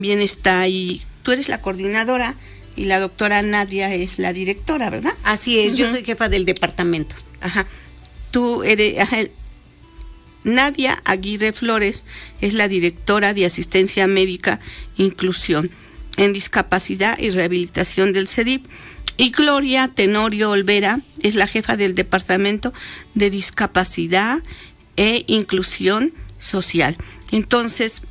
Bien está ahí, tú eres la coordinadora y la doctora Nadia es la directora, ¿verdad? Así es, yo soy jefa del departamento. Ajá. Tú eres, Nadia Aguirre Flores es la directora de Asistencia Médica Inclusión en Discapacidad y Rehabilitación del CEDIF. Y Gloria Tenorio Olvera es la jefa del Departamento de Discapacidad e Inclusión Social. Entonces,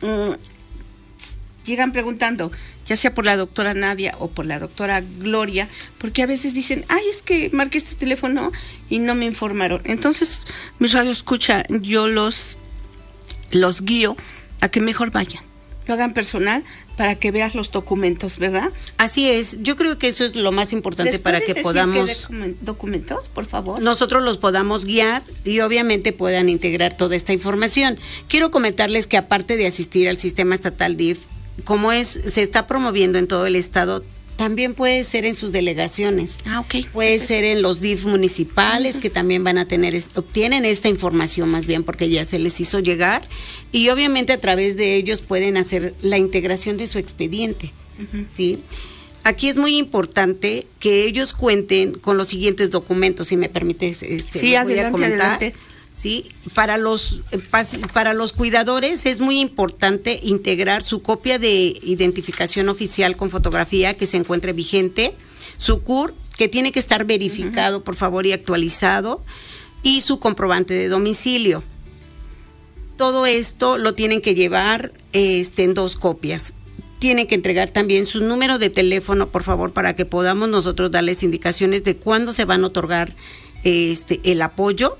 llegan preguntando, ya sea por la doctora Nadia o por la doctora Gloria, porque a veces dicen, ay, es que marqué este teléfono y no me informaron. Entonces, mi radio escucha, yo los guío a que mejor vayan, lo hagan personal para que veas los documentos, ¿verdad? Así es, yo creo que eso es lo más importante para que podamos... ¿Qué documentos, por favor? Nosotros los podamos guiar y obviamente puedan integrar toda esta información. Quiero comentarles que aparte de asistir al sistema estatal DIF, como se está promoviendo en todo el estado, también puede ser en sus delegaciones. Ok. Puede ser en los DIF municipales, que también van a obtienen esta información más bien porque ya se les hizo llegar, y obviamente a través de ellos pueden hacer la integración de su expediente, ¿sí? Aquí es muy importante que ellos cuenten con los siguientes documentos, si me permites. Sí, adelante. Sí, para los cuidadores es muy importante integrar su copia de identificación oficial con fotografía que se encuentre vigente, su CUR, que tiene que estar verificado, por favor, y actualizado, y su comprobante de domicilio. Todo esto lo tienen que llevar en 2 copias. Tienen que entregar también su número de teléfono, por favor, para que podamos nosotros darles indicaciones de cuándo se van a otorgar el apoyo.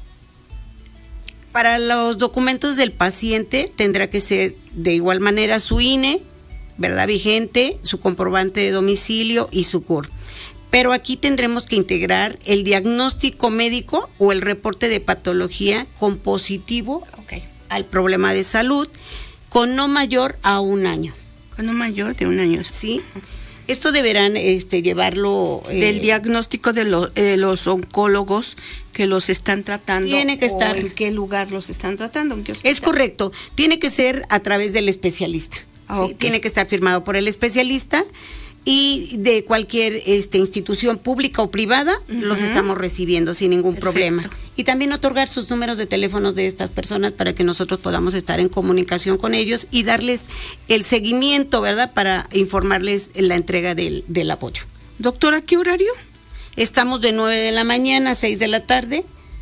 Para los documentos del paciente tendrá que ser de igual manera su INE, ¿verdad? Vigente, su comprobante de domicilio y su CUR. Pero aquí tendremos que integrar el diagnóstico médico o el reporte de patología con positivo al problema de salud con no mayor a 1 año. Con no mayor de 1 año. Sí. Esto deberán llevarlo... del diagnóstico de los oncólogos que los están tratando. Tiene que estar... ¿En qué lugar los están tratando? ¿En qué hospital? Es correcto. Tiene que ser a través del especialista. ¿Sí? Tiene que estar firmado por el especialista, y de cualquier institución pública o privada los estamos recibiendo sin ningún problema. Y también otorgar sus números de teléfonos de estas personas para que nosotros podamos estar en comunicación con ellos y darles el seguimiento, ¿verdad?, para informarles la entrega del apoyo. Doctora, ¿qué horario? Estamos de 9 de la mañana a 6 de la tarde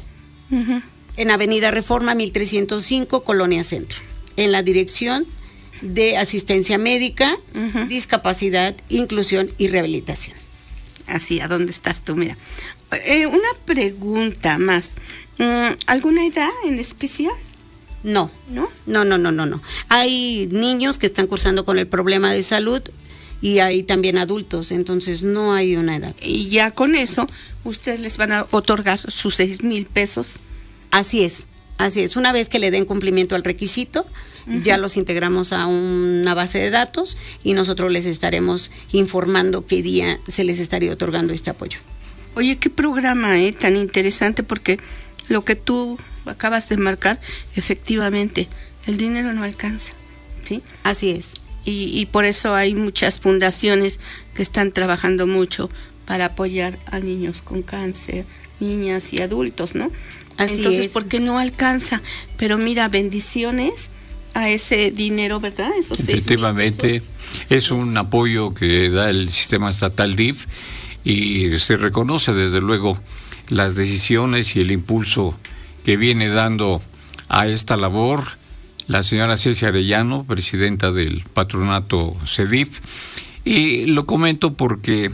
en Avenida Reforma 1305, Colonia Centro, en la dirección de Asistencia Médica, Discapacidad, Inclusión y Rehabilitación. Así, ¿a dónde estás tú? Mira, una pregunta más. ¿Alguna edad en especial? No. ¿No? No. Hay niños que están cursando con el problema de salud y hay también adultos, entonces no hay una edad. Y ya con eso, ustedes les van a otorgar sus 6,000 pesos. Así es. Una vez que le den cumplimiento al requisito, ya los integramos a una base de datos y nosotros les estaremos informando qué día se les estaría otorgando este apoyo. Oye, qué programa tan interesante, porque lo que tú acabas de marcar, efectivamente, el dinero no alcanza, ¿sí? Así es. Y por eso hay muchas fundaciones que están trabajando mucho para apoyar a niños con cáncer, niñas y adultos, ¿no? Entonces, porque no alcanza, pero mira, bendiciones a ese dinero, ¿verdad? Esos efectivamente, es un apoyo que da el sistema estatal DIF y se reconoce desde luego las decisiones y el impulso que viene dando a esta labor la señora Cecia Arellano, presidenta del patronato CEDIF, y lo comento porque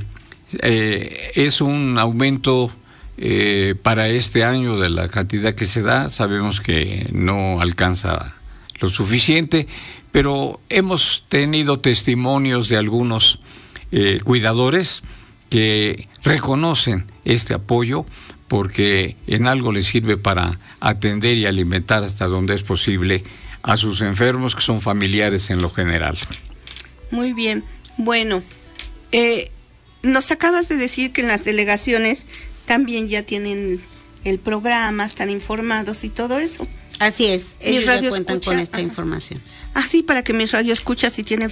es un aumento para este año de la cantidad que se da. Sabemos que no alcanza lo suficiente, pero hemos tenido testimonios de algunos cuidadores que reconocen este apoyo porque en algo les sirve para atender y alimentar hasta donde es posible a sus enfermos, que son familiares en lo general. Muy bien. Bueno, nos acabas de decir que en las delegaciones también ya tienen el programa, están informados y todo eso. Así es, ellos ya cuentan con esta información. Así para que mis radioescuchas, si tienen